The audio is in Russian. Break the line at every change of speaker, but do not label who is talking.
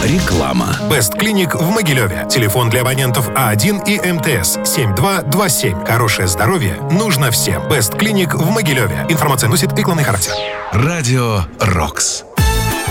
Реклама.
Best Clinic в Могилеве. Телефон для абонентов А1 и МТС 7227. Хорошее здоровье нужно всем. Best Clinic в Могилеве. Информация носит рекламный характер.
Радио «Рокс».